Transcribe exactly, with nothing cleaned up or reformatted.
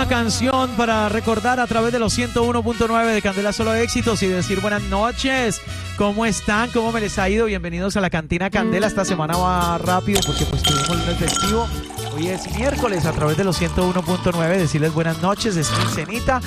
última canción para recordar a través de los ciento uno punto nueve de Candela Solo Éxitos y decir buenas noches. ¿Cómo están? ¿Cómo me les ha ido? Bienvenidos a la Cantina Candela. Esta semana va rápido porque pues tuvimos lunes festivo. Hoy es miércoles a través de los ciento uno punto nueve. Decirles buenas noches. Es quincenita.